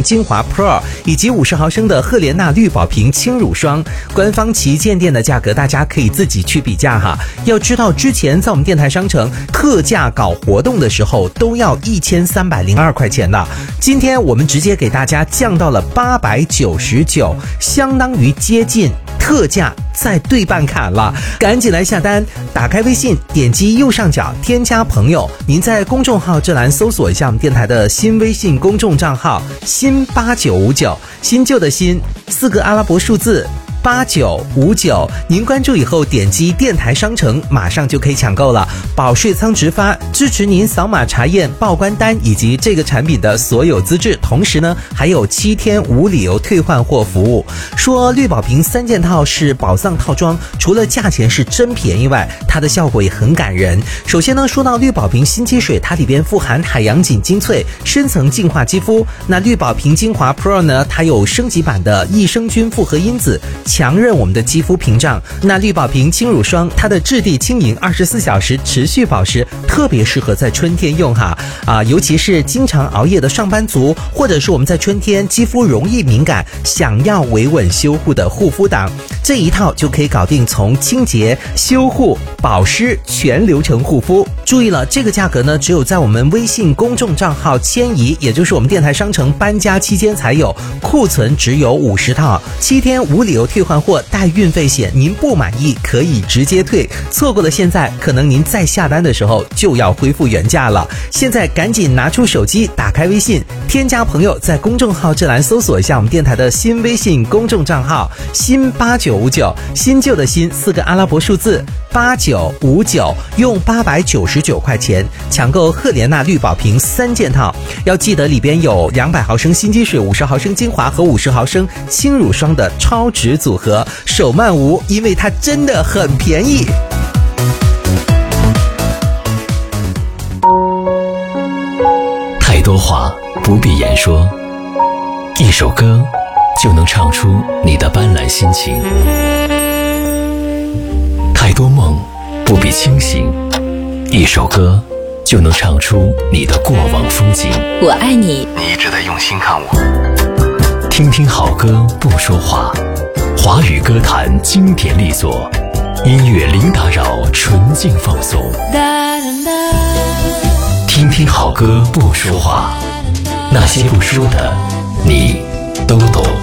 精华 Pro 以及50毫升的赫莲娜绿宝瓶轻乳霜。官方旗舰店的价格大家可以自己去比价哈。要知道之前在我们电台商城特价搞活动的时候都要1302块钱的，今天我们直接给大家降到了899，相当于接近特价再对半砍了，赶紧来下单！打开微信，点击右上角添加朋友，您在公众号这栏搜索一下我们电台的新微信公众账号新8959，新旧的新，4个阿拉伯数字8959，您关注以后点击电台商城，马上就可以抢购了，保税仓直发，支持您扫码查验报关单以及这个产品的所有资质，同时呢还有7天无理由退换货服务。说绿宝瓶3件套是宝藏套装，除了价钱是真便宜外，它的效果也很感人。首先呢，说到绿宝瓶新肌水，它里边富含海洋锦精粹，深层净化肌肤。那绿宝瓶精华 Pro 呢，它有升级版的益生菌复合因子，强韧我们的肌肤屏障。那绿宝瓶轻乳霜，它的质地轻盈，24小时持续保湿，特别适合在春天用哈尤其是经常熬夜的上班族，或者是我们在春天肌肤容易敏感，想要维稳修护的护肤党，这一套就可以搞定从清洁、修护、保湿全流程护肤。注意了，这个价格呢，只有在我们微信公众账号迁移，也就是我们电台商城搬家期间才有，库存只有50套，7天无理由退换货，带运费险，您不满意可以直接退，错过了现在，可能您再下单的时候就要恢复原价了。现在赶紧拿出手机，打开微信，添加朋友，在公众号这栏搜索一下我们电台的新微信公众账号新8959，新旧的新，4个阿拉伯数字8959，用899块钱抢购赫莲娜绿宝瓶3件套。要记得里边有200毫升新肌水、50毫升精华和50毫升轻乳霜的超值组合，手慢无，因为它真的很便宜。 太多话不必言说，一首歌就能唱出你的斑斓心情。太多梦不必清醒，一首歌就能唱出你的过往风景。 我爱你， 你一直在用心看我。听听好歌不说话，华语歌坛经典力作，音乐零打扰，纯净放送。听听好歌不说话，那些不说的你都懂。